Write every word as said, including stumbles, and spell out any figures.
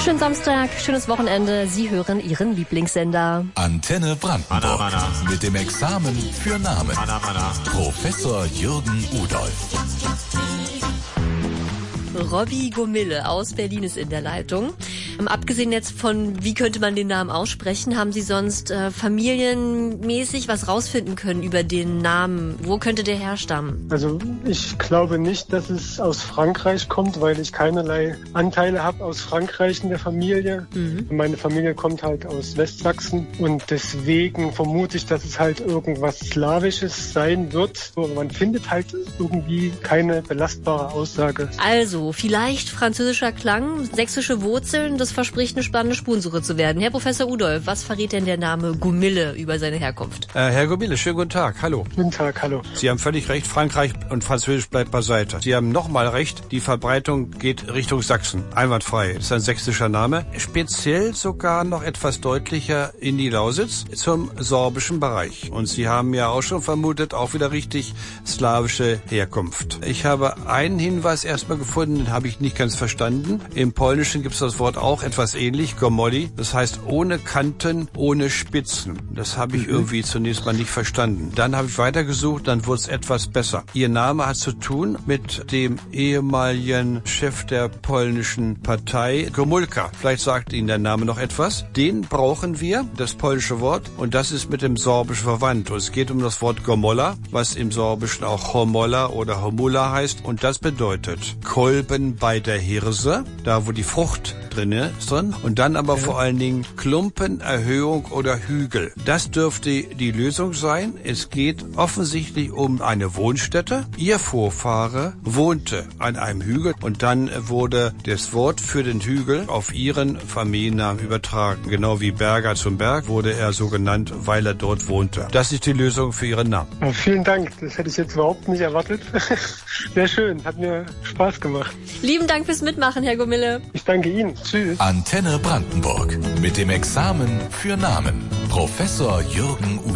Schönen Samstag, schönes Wochenende. Sie hören Ihren Lieblingssender. Antenne Brandenburg. Mana, mana. Mit dem Examen für Namen. Mana, mana. Professor Jürgen Udolph. Robbie Gomille aus Berlin ist in der Leitung. Ähm, abgesehen jetzt von, wie könnte man den Namen aussprechen, haben Sie sonst äh, familienmäßig was rausfinden können über den Namen? Wo könnte der herstammen? Also ich glaube nicht, dass es aus Frankreich kommt, weil ich keinerlei Anteile habe aus Frankreich in der Familie. Mhm. Meine Familie kommt halt aus Westsachsen und deswegen vermute ich, dass es halt irgendwas Slawisches sein wird. Aber man findet halt irgendwie keine belastbare Aussage. Also, vielleicht französischer Klang, sächsische Wurzeln, das verspricht eine spannende Spurensuche zu werden. Herr Professor Udolph, was verrät denn der Name Gomille über seine Herkunft? Äh, Herr Gomille, schönen guten Tag, hallo. Guten Tag, hallo. Sie haben völlig recht, Frankreich und Französisch bleibt beiseite. Sie haben nochmal recht, die Verbreitung geht Richtung Sachsen, einwandfrei. Das ist ein sächsischer Name, speziell sogar noch etwas deutlicher in die Lausitz, zum sorbischen Bereich. Und Sie haben ja auch schon vermutet, auch wieder richtig slawische Herkunft. Ich habe einen Hinweis erstmal gefunden, den habe ich nicht ganz verstanden. Im Polnischen gibt es das Wort auch etwas ähnlich, gomoli. Das heißt ohne Kanten, ohne Spitzen. Das habe ich irgendwie zunächst mal nicht verstanden. Dann habe ich weitergesucht, dann wurde es etwas besser. Ihr Name hat zu tun mit dem ehemaligen Chef der polnischen Partei, Gomulka. Vielleicht sagt Ihnen der Name noch etwas. Den brauchen wir, das polnische Wort, und das ist mit dem Sorbischen verwandt. Und es geht um das Wort Gomolla, was im Sorbischen auch Homolla oder Homula heißt. Und das bedeutet Kolben bei der Hirse, da wo die Frucht drin ist drin, und dann aber vor allen Dingen Klumpen, Erhöhung oder Hügel. Das dürfte die Lösung sein. Es geht offensichtlich um eine Wohnstätte. Ihr Vorfahre wohnte an einem Hügel und dann wurde das Wort für den Hügel auf ihren Familiennamen übertragen. Genau wie Berger zum Berg wurde er so genannt, weil er dort wohnte. Das ist die Lösung für Ihren Namen. Ja, vielen Dank, das hätte ich jetzt überhaupt nicht erwartet. Sehr schön, hat mir Spaß gemacht. Lieben Dank fürs Mitmachen, Herr Gomille. Ich danke Ihnen. Tschüss. Antenne Brandenburg. Mit dem Examen für Namen. Professor Jürgen Udolph.